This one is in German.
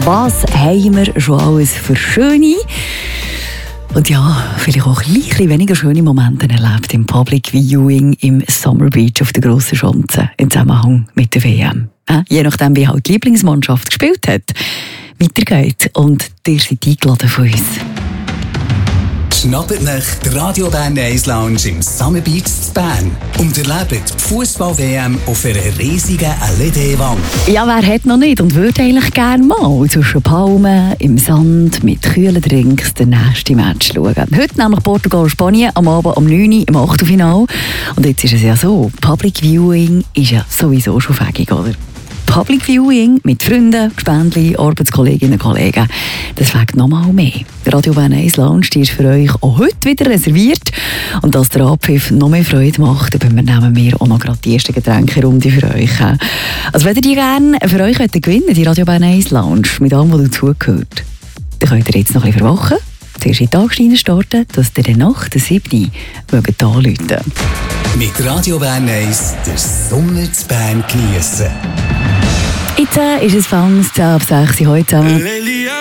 Was haben wir schon alles für schöne und ja, vielleicht auch ein bisschen weniger schöne Momente erlebt im Public Viewing im Summer Beach auf der Grossen Schanze im Zusammenhang mit der WM. Je nachdem, wie halt die Lieblingsmannschaft gespielt hat. Weiter geht's und ihr seid eingeladen von uns. Schnappt euch die Radio Bern 1 Lounge im Summer Beach zu Bern und erlebt die Fußball-WM auf einer riesigen LED-Wand. Ja, wer hat noch nicht und würde eigentlich gerne mal zwischen Palmen, im Sand, mit kühlen Drinks den nächsten Match schauen. Heute nämlich Portugal-Spanien, am Abend um 9 Uhr im Achtelfinale. Und jetzt ist es ja so, Public Viewing ist ja sowieso schon fähig, oder? Public Viewing mit Freunden, Spendli, Arbeitskolleginnen und Kollegen. Das fängt noch mal mehr. Die Radio Bern 1 Lounge ist für euch auch heute wieder reserviert. Und dass der Abpfiff noch mehr Freude macht, übernehmen wir auch noch gerade die erste Getränkerunde für euch. Also wenn ihr die gerne für euch gewinnen die Radio Bern 1 Lounge, mit allem, was dazugehört, dann könnt ihr jetzt noch ein bisschen verwachen. Zuerst in die Tagsteine starten, dass ihr dann nach der 7. anrufen mögt. Mit Radio Bern 1 den Sommer zu Bern geniessen. Jetzt ist es Fangst ab 6 Uhr heute zusammen.